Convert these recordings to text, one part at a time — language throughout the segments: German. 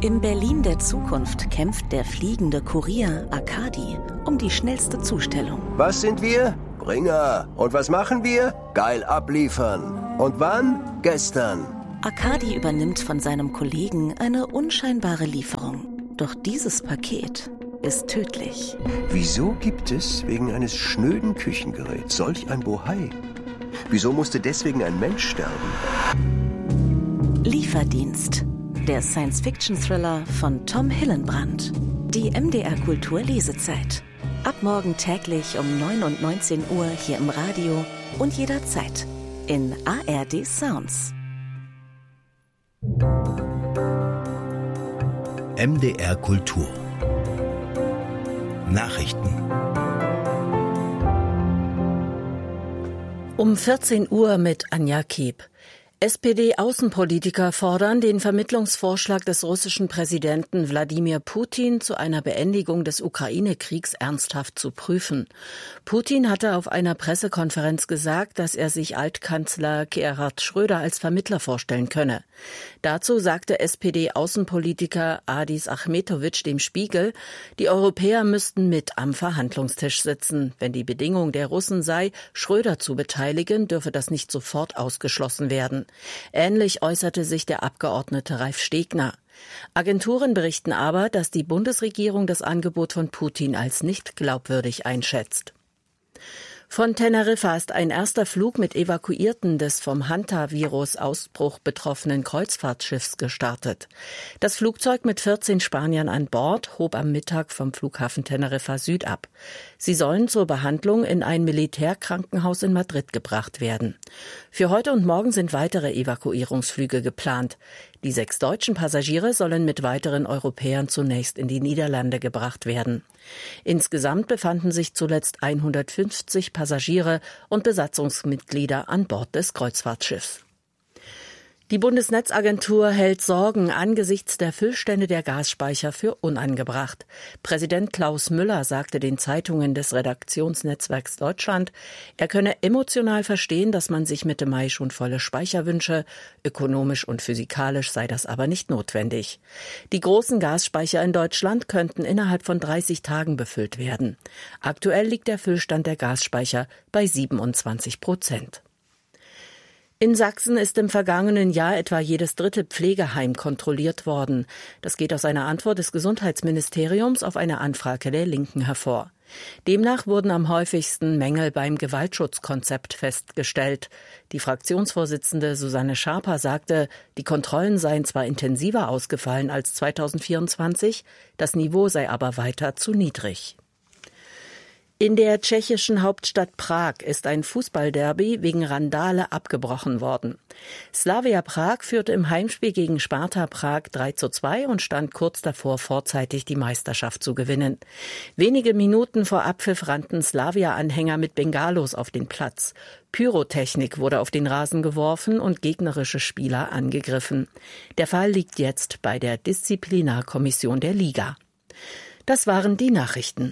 Im Berlin der Zukunft kämpft der fliegende Kurier Arkadi um die schnellste Zustellung. Was sind wir? Bringer. Und was machen wir? Geil abliefern. Und wann? Gestern. Arkadi übernimmt von seinem Kollegen eine unscheinbare Lieferung. Doch dieses Paket ist tödlich. Wieso gibt es wegen eines schnöden Küchengeräts solch ein Bohai? Wieso musste deswegen ein Mensch sterben? Lieferdienst. Der Science-Fiction-Thriller von Tom Hillenbrand. Die MDR Kultur Lesezeit. Ab morgen täglich um 9 und 19 Uhr hier im Radio und jederzeit in ARD Sounds. MDR Kultur. Nachrichten. Um 14 Uhr mit Anja Keep. SPD-Außenpolitiker fordern, den Vermittlungsvorschlag des russischen Präsidenten Wladimir Putin zu einer Beendigung des Ukraine-Kriegs ernsthaft zu prüfen. Putin hatte auf einer Pressekonferenz gesagt, dass er sich Altkanzler Gerhard Schröder als Vermittler vorstellen könne. Dazu sagte SPD-Außenpolitiker Adis Achmetovic dem Spiegel, die Europäer müssten mit am Verhandlungstisch sitzen. Wenn die Bedingung der Russen sei, Schröder zu beteiligen, dürfe das nicht sofort ausgeschlossen werden. Ähnlich äußerte sich der Abgeordnete Ralf Stegner. Agenturen berichten aber, dass die Bundesregierung das Angebot von Putin als nicht glaubwürdig einschätzt. Von Teneriffa ist ein erster Flug mit Evakuierten des vom Hantavirus-Ausbruch betroffenen Kreuzfahrtschiffs gestartet. Das Flugzeug mit 14 Spaniern an Bord hob am Mittag vom Flughafen Teneriffa Süd ab. Sie sollen zur Behandlung in ein Militärkrankenhaus in Madrid gebracht werden. Für heute und morgen sind weitere Evakuierungsflüge geplant. Die 6 deutschen Passagiere sollen mit weiteren Europäern zunächst in die Niederlande gebracht werden. Insgesamt befanden sich zuletzt 150 Passagiere und Besatzungsmitglieder an Bord des Kreuzfahrtschiffs. Die Bundesnetzagentur hält Sorgen angesichts der Füllstände der Gasspeicher für unangebracht. Präsident Klaus Müller sagte den Zeitungen des Redaktionsnetzwerks Deutschland, er könne emotional verstehen, dass man sich Mitte Mai schon volle Speicher wünsche. Ökonomisch und physikalisch sei das aber nicht notwendig. Die großen Gasspeicher in Deutschland könnten innerhalb von 30 Tagen befüllt werden. Aktuell liegt der Füllstand der Gasspeicher bei 27%. In Sachsen ist im vergangenen Jahr etwa jedes 3. Pflegeheim kontrolliert worden. Das geht aus einer Antwort des Gesundheitsministeriums auf eine Anfrage der Linken hervor. Demnach wurden am häufigsten Mängel beim Gewaltschutzkonzept festgestellt. Die Fraktionsvorsitzende Susanne Schaper sagte, die Kontrollen seien zwar intensiver ausgefallen als 2024, das Niveau sei aber weiter zu niedrig. In der tschechischen Hauptstadt Prag ist ein Fußballderby wegen Randale abgebrochen worden. Slavia Prag führte im Heimspiel gegen Sparta Prag 3:2 und stand kurz davor, vorzeitig die Meisterschaft zu gewinnen. Wenige Minuten vor Abpfiff rannten Slavia-Anhänger mit Bengalos auf den Platz. Pyrotechnik wurde auf den Rasen geworfen und gegnerische Spieler angegriffen. Der Fall liegt jetzt bei der Disziplinarkommission der Liga. Das waren die Nachrichten.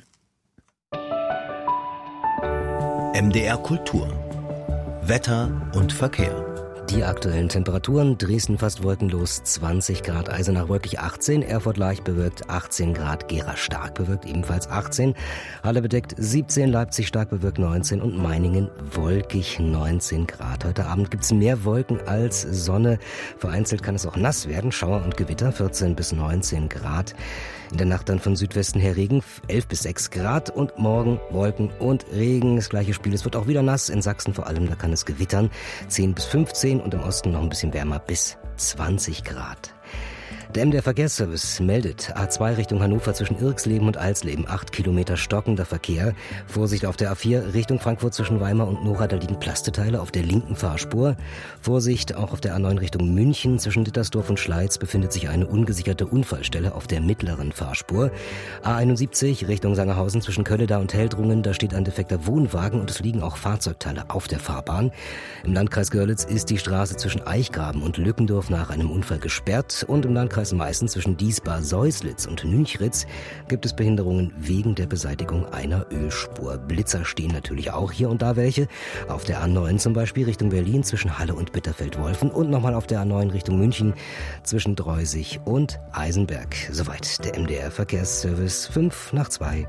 MDR Kultur. Wetter und Verkehr. Die aktuellen Temperaturen: Dresden fast wolkenlos 20 Grad, Eisenach wolkig 18, Erfurt leicht bewölkt 18 Grad, Gera stark bewölkt ebenfalls 18, Halle bedeckt 17, Leipzig stark bewölkt 19 und Meiningen wolkig 19 Grad. Heute Abend gibt es mehr Wolken als Sonne. Vereinzelt kann es auch nass werden, Schauer und Gewitter 14 bis 19 Grad. In der Nacht dann von Südwesten her Regen, 11 bis 6 Grad und morgen Wolken und Regen. Das gleiche Spiel, es wird auch wieder nass, in Sachsen vor allem, da kann es gewittern, 10 bis 15 und im Osten noch ein bisschen wärmer bis 20 Grad. Der MDR Verkehrsservice meldet, A2 Richtung Hannover zwischen Irxleben und Alsleben, 8 Kilometer stockender Verkehr. Vorsicht auf der A4 Richtung Frankfurt zwischen Weimar und Nora, da liegen Plasteteile auf der linken Fahrspur. Vorsicht auch auf der A9 Richtung München zwischen Dittersdorf und Schleiz befindet sich eine ungesicherte Unfallstelle auf der mittleren Fahrspur. A71 Richtung Sangerhausen zwischen Kölleda und Heldrungen, da steht ein defekter Wohnwagen und es liegen auch Fahrzeugteile auf der Fahrbahn. Im Landkreis Görlitz ist die Straße zwischen Eichgraben und Lückendorf nach einem Unfall gesperrt und im Landkreis Landkreis Meißen zwischen Diesbar-Seuslitz und Nünchritz gibt es Behinderungen wegen der Beseitigung einer Ölspur. Blitzer stehen natürlich auch, hier und da welche. Auf der A9 zum Beispiel Richtung Berlin zwischen Halle und Bitterfeld-Wolfen und nochmal auf der A9 Richtung München zwischen Dreusig und Eisenberg. Soweit der MDR Verkehrsservice 5:02.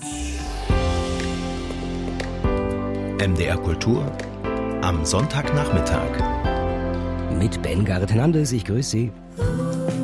MDR Kultur am Sonntagnachmittag. Mit Ben Gareth Hernandez, ich grüße Sie.